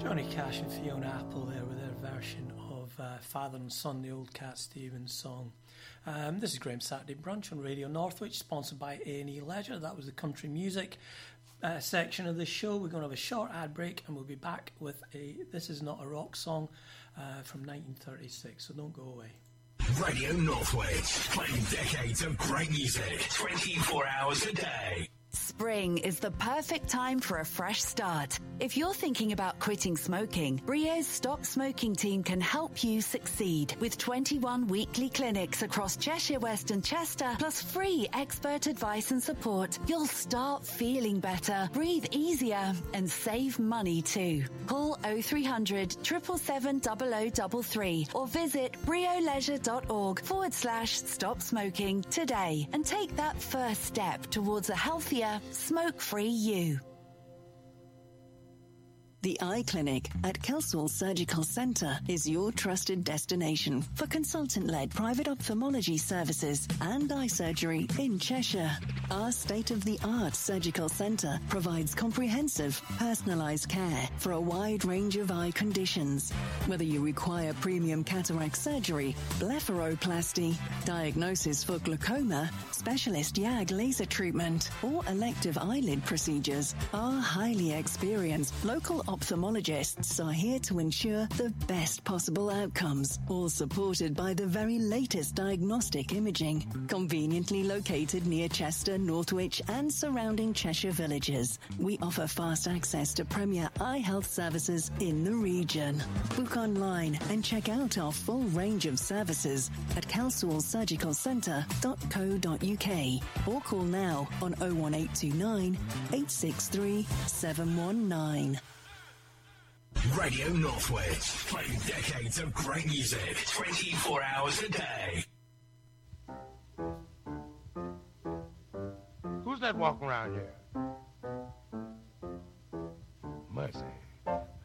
Johnny Cash and Fiona Apple there with their version of Father and Son, the old Cat Stevens song. This is Graham Saturday Brunch on Radio Northwich, sponsored by A&E Leisure. That was the country music section of the show. We're going to have a short ad break and we'll be back with a This Is Not a Rock song from 1936, so don't go away. Radio Northwich, playing decades of great music, 24 hours a day. Spring is the perfect time for a fresh start. If you're thinking about quitting smoking, Brio's Stop Smoking team can help you succeed with 21 weekly clinics across Cheshire, West and Chester, plus free expert advice and support. You'll start feeling better, breathe easier and save money too. Call 0300 777 0033 or visit brioleisure.org/stop smoking today and take that first step towards a healthier, smoke-free you. The Eye Clinic at Kelsall Surgical Centre is your trusted destination for consultant-led private ophthalmology services and eye surgery in Cheshire. Our state-of-the-art surgical centre provides comprehensive, personalised care for a wide range of eye conditions. Whether you require premium cataract surgery, blepharoplasty, diagnosis for glaucoma, specialist YAG laser treatment, or elective eyelid procedures, our highly experienced local ophthalmologists are here to ensure the best possible outcomes, all supported by the very latest diagnostic imaging. Conveniently located near Chester, Northwich and surrounding Cheshire villages, we offer fast access to premier eye health services in the region. Book online and check out our full range of services at kelsallsurgicalcentre.co.uk or call now on 01829 863 719. Radio Northwich, playing decades of great music, 24 hours a day. Who's that walking around here? Mercy.